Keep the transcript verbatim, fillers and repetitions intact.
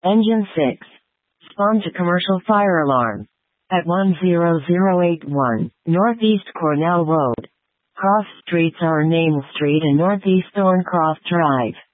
Engine six. Spawn to commercial fire alarm. At one zero zero eight one, Northeast Cornell Road. Cross Streets are Main Street and Northeast Thorncroft Drive.